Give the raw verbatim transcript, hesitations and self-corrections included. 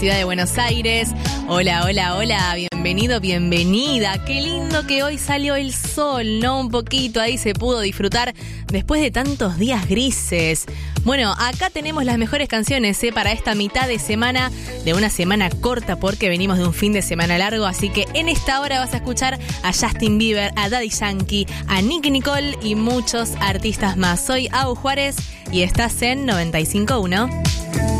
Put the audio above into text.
ciudad de Buenos Aires. Hola, hola, hola, bienvenido, bienvenida. Qué lindo que hoy salió el sol, ¿no? Un poquito ahí se pudo disfrutar después de tantos días grises. Bueno, acá tenemos las mejores canciones, ¿eh? Para esta mitad de semana, de una semana corta porque venimos de un fin de semana largo, así que en esta hora vas a escuchar a Justin Bieber, a Daddy Yankee, a Nicki Nicole y muchos artistas más. Soy Au Juárez y estás en noventa y cinco punto uno.